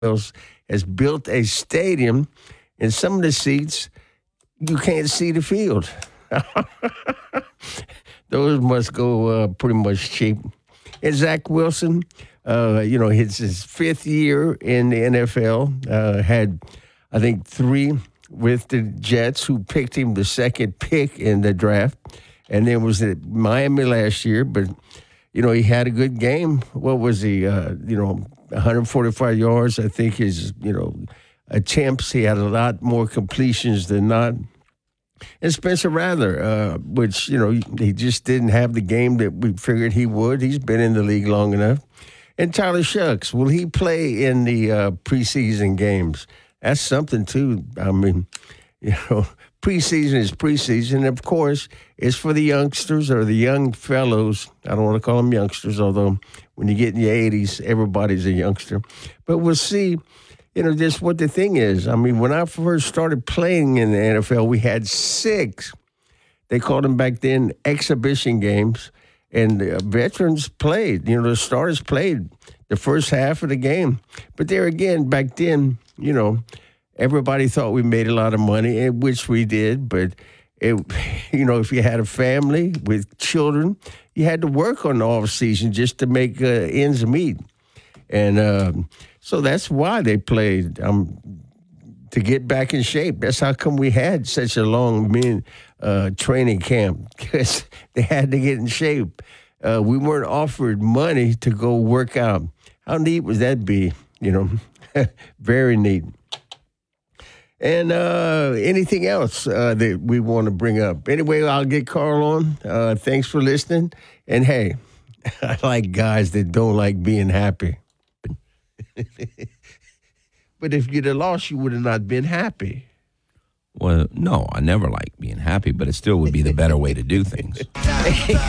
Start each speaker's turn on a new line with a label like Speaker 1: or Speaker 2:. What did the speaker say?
Speaker 1: has built a stadium, and some of the seats, you can't see the field. Those must go pretty much cheap. And Zach Wilson, it's his fifth year in the NFL, had, I think, 3 with the Jets, who picked him the second pick in the draft. And then was at Miami last year, but, he had a good game. What was he, 145 yards, I think his, attempts. He had a lot more completions than not. And Spencer Rattler, which, he just didn't have the game that we figured he would. He's been in the league long enough. And Tyler Shucks, will he play in the preseason games? That's something, too. I mean, preseason is preseason. Of course, it's for the youngsters or the young fellows. I don't want to call them youngsters, although when you get in your 80s, everybody's a youngster. But we'll see, just what the thing is. I mean, when I first started playing in the NFL, we had 6. They called them back then exhibition games. And the veterans played. The starters played the first half of the game. But there again, back then, everybody thought we made a lot of money, which we did. But, if you had a family with children, you had to work on the off season just to make ends meet. And so that's why they played, to get back in shape. That's how come we had such a long training camp, because they had to get in shape. We weren't offered money to go work out. How neat would that be? Very neat. And anything else that we want to bring up? Anyway, I'll get Carl on. Thanks for listening. And hey, I like guys that don't like being happy. But if you'd have lost, you would have not been happy.
Speaker 2: Well, no, I never like being happy, but it still would be the better way to do things.
Speaker 1: Hey,